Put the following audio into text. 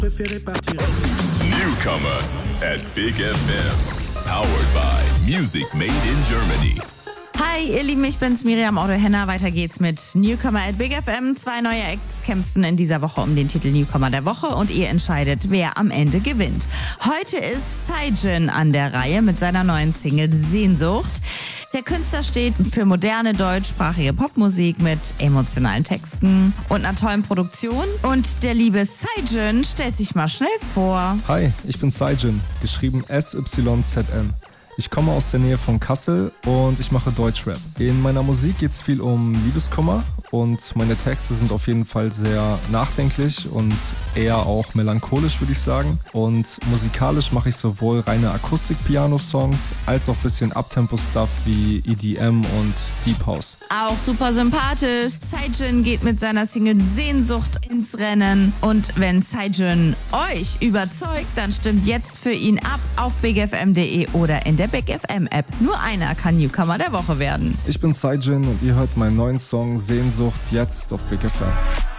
Newcomer at Big FM. Powered by Music Made in Germany. Hi, ihr Lieben, ich bin's, Miriam Otto-Henner. Weiter geht's mit Newcomer at Big FM. 2 neue Acts kämpfen in dieser Woche um den Titel Newcomer der Woche und ihr entscheidet, wer am Ende gewinnt. Heute ist Saijin an der Reihe mit seiner neuen Single Sehnsucht. Der Künstler steht für moderne deutschsprachige Popmusik mit emotionalen Texten und einer tollen Produktion. Und der liebe Saijin stellt sich mal schnell vor. Hi, ich bin Saijin, geschrieben SYZN. Ich komme aus der Nähe von Kassel und ich mache Deutschrap. In meiner Musik geht es viel um Liebeskummer und meine Texte sind auf jeden Fall sehr nachdenklich und eher auch melancholisch, würde ich sagen. Und musikalisch mache ich sowohl reine Akustik-Piano-Songs als auch ein bisschen Uptempo-Stuff wie EDM und Deep House. Auch super sympathisch. Saijin geht mit seiner Single Sehnsucht ins Rennen. Und wenn Saijin euch überzeugt, dann stimmt jetzt für ihn ab auf bigfm.de oder in der Big FM App. Nur einer kann Newcomer der Woche werden. Ich bin Saijin und ihr hört meinen neuen Song Sehnsucht jetzt auf Big FM.